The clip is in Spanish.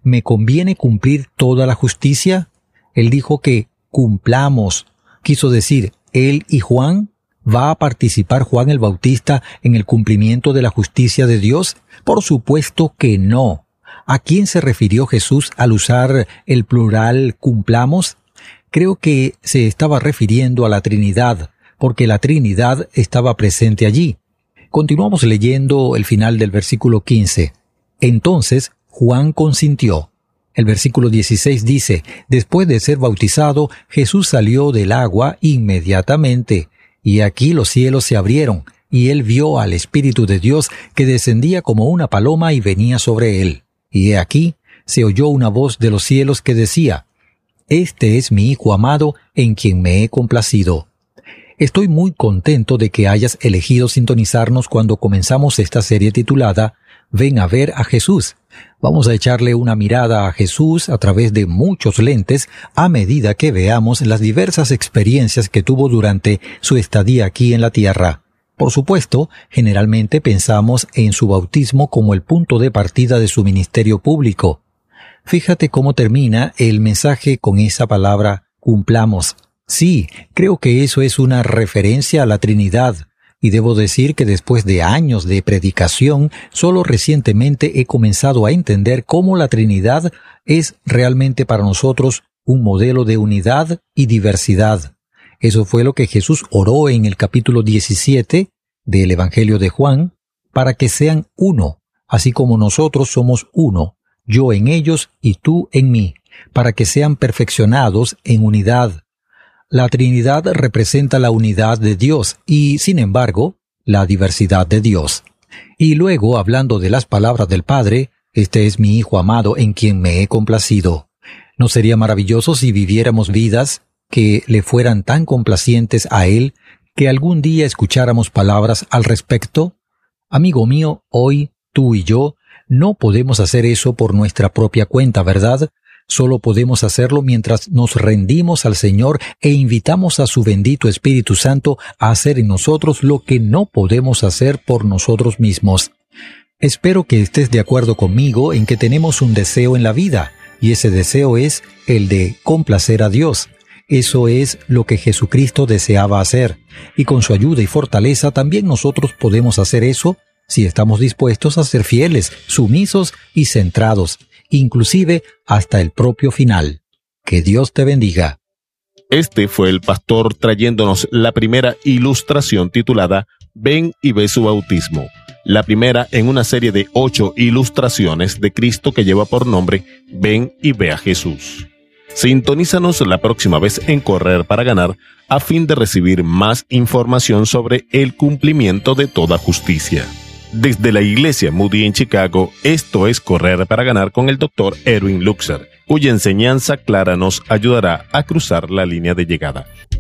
¿me conviene cumplir toda la justicia? Él dijo que cumplamos. Quiso decir, él y Juan. ¿Va a participar Juan el Bautista en el cumplimiento de la justicia de Dios? Por supuesto que no. ¿A quién se refirió Jesús al usar el plural cumplamos? Creo que se estaba refiriendo a la Trinidad, porque la Trinidad estaba presente allí. Continuamos leyendo el final del versículo 15. Entonces Juan consintió. El versículo 16 dice, después de ser bautizado, Jesús salió del agua inmediatamente. Y aquí los cielos se abrieron, y él vio al Espíritu de Dios que descendía como una paloma y venía sobre él. Y he aquí, se oyó una voz de los cielos que decía, Este es mi Hijo amado, en quien me he complacido. Estoy muy contento de que hayas elegido sintonizarnos cuando comenzamos esta serie titulada Ven a ver a Jesús. Vamos a echarle una mirada a Jesús a través de muchos lentes a medida que veamos las diversas experiencias que tuvo durante su estadía aquí en la tierra. Por supuesto, generalmente pensamos en su bautismo como el punto de partida de su ministerio público. Fíjate cómo termina el mensaje con esa palabra cumplamos. Sí, creo que eso es una referencia a la Trinidad. Y debo decir que después de años de predicación, solo recientemente he comenzado a entender cómo la Trinidad es realmente para nosotros un modelo de unidad y diversidad. Eso fue lo que Jesús oró en el capítulo 17 del Evangelio de Juan, para que sean uno, así como nosotros somos uno, yo en ellos y tú en mí, para que sean perfeccionados en unidad. La Trinidad representa la unidad de Dios y, sin embargo, la diversidad de Dios. Y luego, hablando de las palabras del Padre, este es mi Hijo amado en quien me he complacido. ¿No sería maravilloso si viviéramos vidas que le fueran tan complacientes a Él que algún día escucháramos palabras al respecto? Amigo mío, hoy, tú y yo, no podemos hacer eso por nuestra propia cuenta, ¿verdad? Solo podemos hacerlo mientras nos rendimos al Señor e invitamos a su bendito Espíritu Santo a hacer en nosotros lo que no podemos hacer por nosotros mismos. Espero que estés de acuerdo conmigo en que tenemos un deseo en la vida, y ese deseo es el de complacer a Dios. Eso es lo que Jesucristo deseaba hacer, y con su ayuda y fortaleza también nosotros podemos hacer eso si estamos dispuestos a ser fieles, sumisos y centrados, inclusive hasta el propio final. Que Dios te bendiga. Este fue el pastor trayéndonos la primera ilustración titulada Ven y ve su bautismo, la primera en una serie de 8 ilustraciones de Cristo que lleva por nombre Ven y ve a Jesús. Sintonízanos la próxima vez en Correr para Ganar a fin de recibir más información sobre el cumplimiento de toda justicia. Desde la Iglesia Moody en Chicago, esto es Correr para Ganar con el Dr. Erwin Luxer, cuya enseñanza clara nos ayudará a cruzar la línea de llegada.